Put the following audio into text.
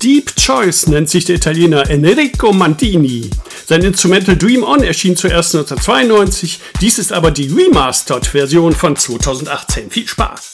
Deep Choice nennt sich der Italiener Enrico Mantini. Sein Instrumental Dream On erschien zuerst 1992, dies ist aber die Remastered-Version von 2018. Viel Spaß!